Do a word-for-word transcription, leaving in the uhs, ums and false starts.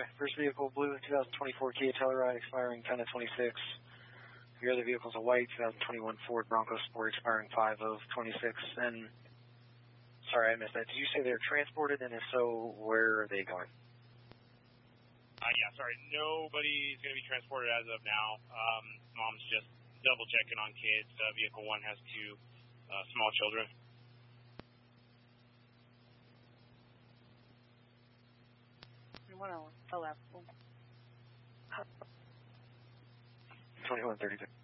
Okay. First vehicle, blue, twenty twenty-four Kia Telluride, expiring ten of twenty-six. Your other vehicle's a white, twenty twenty-one Ford Bronco Sport, expiring five of twenty-six. And, sorry, I missed that. Did you say they're transported, and if so, where are they going? Uh, yeah, sorry, nobody's going to be transported as of now. Um, mom's just double-checking on kids. Uh, vehicle one has two uh, small children. one oh one, the left. twenty-one thirty-two.